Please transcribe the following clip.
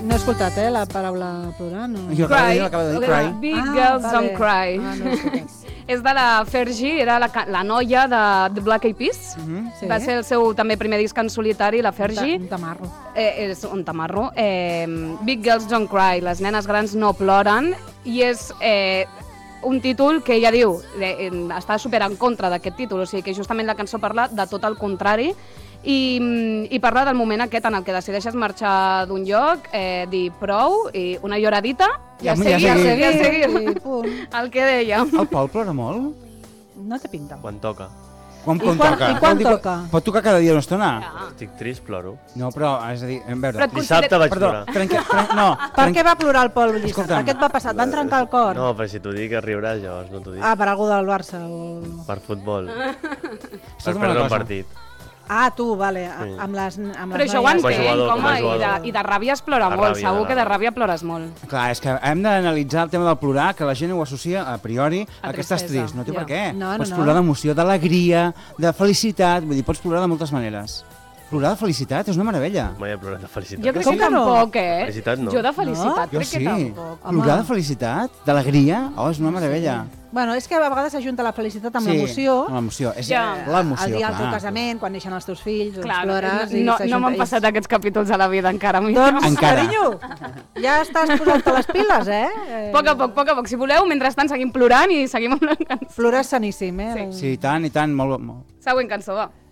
No he escoltat, la paraula plorar, no. Jo acabo de dir cry. Big Girls Don't Cry. No he escoltat. És de la Fergie, era la noia de The Black Eyed Peas. Sí. Va ser el seu també primer disc en solitari, la Fergie. Un tamarro. És un tamarro. Big Girls Don't Cry, les nenes grans no ploren, i és un títol que ella diu, està super en contra d'aquest títol, o sigui que justament la cançó parla de tot el contrari, i parla del moment aquest en el que decideixes marxar d'un lloc, dir prou, i una lloradita, i a seguir. I punt. El que dèiem. El Pol plora molt? No té pinta. Quan toca. Quan I quan Vol dir, toca? Pot tocar cada dia una estona? Estic trist, ploro. No, però, és a dir, a veure... Però et Dissabte vaig Perdó, plorar. Per què va plorar el Pol Llistat? Escolta'm. Per què et va passar? Et van trencar el cor? No, però si t'ho dic riuràs, llavors no t'ho dic. Per algú del Barça. O... Per futbol. Per Escolta'm una perdre un cosa. partit. Tu, vale, amb les Però això ho noies. entenc, home, jugador. i de ràbia es plora De molt, ràbia, segur de que de ràbia. ràbia plores molt. Clar, és que hem d'analitzar el tema del plorar, que la gent ho associa a priori a que estàs tristesa. trist. No té Ja. per què. No, Pots no. plorar d'emoció, d'alegria, de felicitat, vull dir, pots plorar de moltes maneres. Plorar de felicitat és una meravella. Mai he plorat de felicitat. Jo crec Com que que no? tampoc, Felicitat no. Jo de felicitat Jo crec sí. que tampoc. Plorar de felicitat, d'alegria, és una meravella. Bueno, és que a vegades s'ajunta la felicitat amb l'emoció. amb l'emoció. És Ja. l'emoció, El dia del teu clar. casament, quan neixen els teus fills, doncs Clar, plores i no s'ajunta. m'han passat aquests capítols a la vida encara. Doncs, Encara. carinyo, ja estàs posant-te les piles, A poc a poc. Si voleu, mentrestant seguim plorant i seguim amb la cançó. Plores saníssim, Sí, i tant, molt. Següent cançó, va.